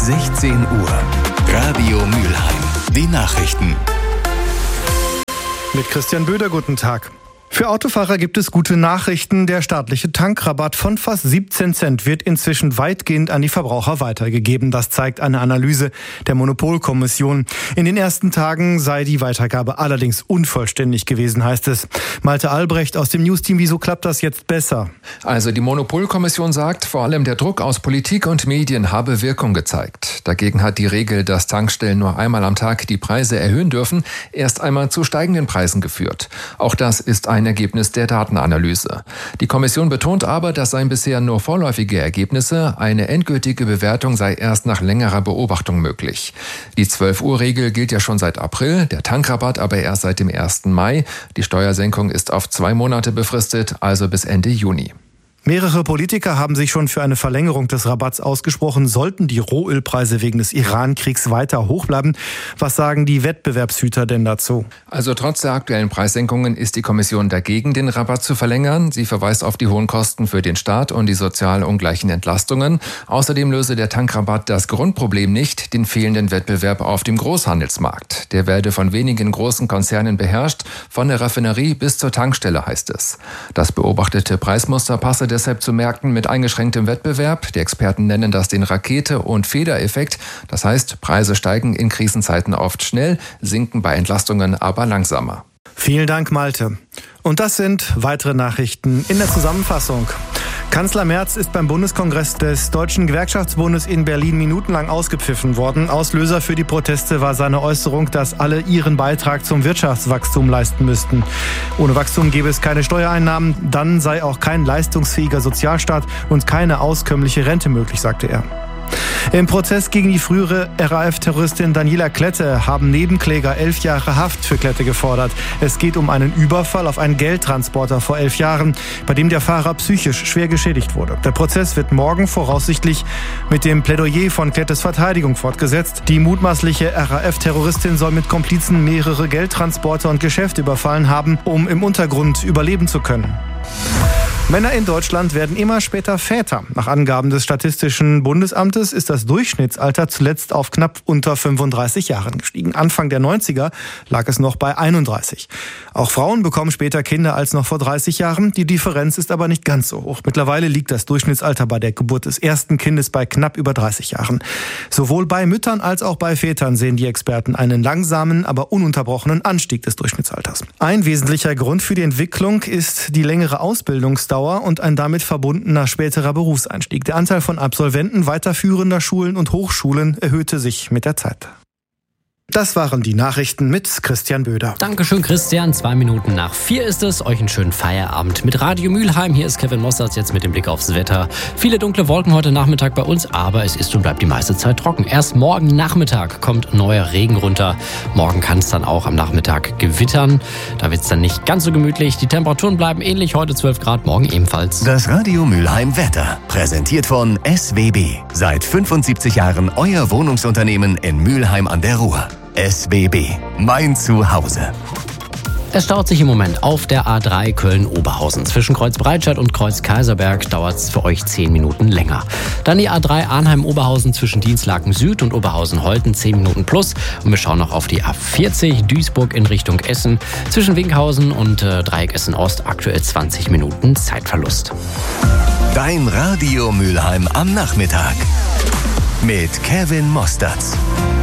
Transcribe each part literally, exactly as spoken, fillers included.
sechzehn Uhr. Radio Mülheim. Die Nachrichten. Mit Christian Böder, guten Tag. Für Autofahrer gibt es gute Nachrichten. Der staatliche Tankrabatt von fast siebzehn Cent wird inzwischen weitgehend an die Verbraucher weitergegeben. Das zeigt eine Analyse der Monopolkommission. In den ersten Tagen sei die Weitergabe allerdings unvollständig gewesen, heißt es. Malte Albrecht aus dem Newsteam, wieso klappt das jetzt besser? Also die Monopolkommission sagt, vor allem der Druck aus Politik und Medien habe Wirkung gezeigt. Dagegen hat die Regel, dass Tankstellen nur einmal am Tag die Preise erhöhen dürfen, erst einmal zu steigenden Preisen geführt. Auch das ist ein Ergebnis der Datenanalyse. Die Kommission betont aber, das seien bisher nur vorläufige Ergebnisse. Eine endgültige Bewertung sei erst nach längerer Beobachtung möglich. Die zwölf Uhr Regel gilt ja schon seit April, der Tankrabatt aber erst seit dem ersten Mai. Die Steuersenkung ist auf zwei Monate befristet, also bis Ende Juni. Mehrere Politiker haben sich schon für eine Verlängerung des Rabatts ausgesprochen, sollten die Rohölpreise wegen des Iran-Kriegs weiter hoch bleiben. Was sagen die Wettbewerbshüter denn dazu? Also trotz der aktuellen Preissenkungen ist die Kommission dagegen, den Rabatt zu verlängern. Sie verweist auf die hohen Kosten für den Staat und die sozial ungleichen Entlastungen. Außerdem löse der Tankrabatt das Grundproblem nicht, den fehlenden Wettbewerb auf dem Großhandelsmarkt. Der werde von wenigen großen Konzernen beherrscht, von der Raffinerie bis zur Tankstelle, heißt es. Das beobachtete Preismuster passe deshalb zu Märkten mit eingeschränktem Wettbewerb. Die Experten nennen das den Rakete- und Federeffekt. Das heißt, Preise steigen in Krisenzeiten oft schnell, sinken bei Entlastungen aber langsamer. Vielen Dank, Malte. Und das sind weitere Nachrichten in der Zusammenfassung. Kanzler Merz ist beim Bundeskongress des Deutschen Gewerkschaftsbundes in Berlin minutenlang ausgepfiffen worden. Auslöser für die Proteste war seine Äußerung, dass alle ihren Beitrag zum Wirtschaftswachstum leisten müssten. Ohne Wachstum gäbe es keine Steuereinnahmen, dann sei auch kein leistungsfähiger Sozialstaat und keine auskömmliche Rente möglich, sagte er. Im Prozess gegen die frühere R A F-Terroristin Daniela Klette haben Nebenkläger elf Jahre Haft für Klette gefordert. Es geht um einen Überfall auf einen Geldtransporter vor elf Jahren, bei dem der Fahrer psychisch schwer geschädigt wurde. Der Prozess wird morgen voraussichtlich mit dem Plädoyer von Klettes Verteidigung fortgesetzt. Die mutmaßliche R A F-Terroristin soll mit Komplizen mehrere Geldtransporter und Geschäfte überfallen haben, um im Untergrund überleben zu können. Männer in Deutschland werden immer später Väter. Nach Angaben des Statistischen Bundesamtes ist das Durchschnittsalter zuletzt auf knapp unter fünfunddreißig Jahren gestiegen. Anfang der neunziger lag es noch bei einunddreißig. Auch Frauen bekommen später Kinder als noch vor dreißig Jahren. Die Differenz ist aber nicht ganz so hoch. Mittlerweile liegt das Durchschnittsalter bei der Geburt des ersten Kindes bei knapp über dreißig Jahren. Sowohl bei Müttern als auch bei Vätern sehen die Experten einen langsamen, aber ununterbrochenen Anstieg des Durchschnittsalters. Ein wesentlicher Grund für die Entwicklung ist die längere Ausbildungsdauer und ein damit verbundener späterer Berufseinstieg. Der Anteil von Absolventen weiterführender Schulen und Hochschulen erhöhte sich mit der Zeit. Das waren die Nachrichten mit Christian Böder. Dankeschön, Christian. Zwei Minuten nach vier ist es. Euch einen schönen Feierabend mit Radio Mülheim. Hier ist Kevin Mossertz jetzt mit dem Blick aufs Wetter. Viele dunkle Wolken heute Nachmittag bei uns, aber es ist und bleibt die meiste Zeit trocken. Erst morgen Nachmittag kommt neuer Regen runter. Morgen kann es dann auch am Nachmittag gewittern. Da wird es dann nicht ganz so gemütlich. Die Temperaturen bleiben ähnlich. Heute zwölf Grad, morgen ebenfalls. Das Radio Mülheim Wetter. Präsentiert von S W B. Seit fünfundsiebzig Jahren euer Wohnungsunternehmen in Mülheim an der Ruhr. S W B, mein Zuhause. Es staut sich im Moment auf der A drei Köln-Oberhausen. Zwischen Kreuz Breitscheid und Kreuz Kaiserberg dauert es für euch zehn Minuten länger. Dann die A drei Arnheim-Oberhausen zwischen Dienstlaken Süd und Oberhausen-Holten zehn Minuten plus. Und wir schauen noch auf die A vierzig Duisburg in Richtung Essen. Zwischen Winkhausen und äh, Dreieck Essen Ost aktuell zwanzig Minuten Zeitverlust. Dein Radio Mülheim am Nachmittag. Mit Kevin Mossertz.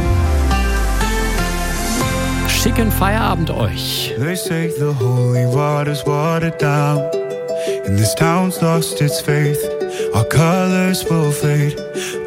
Schicken Feierabend euch. They say the holy water's watered down, and this town's lost its faith. Our colors will fade.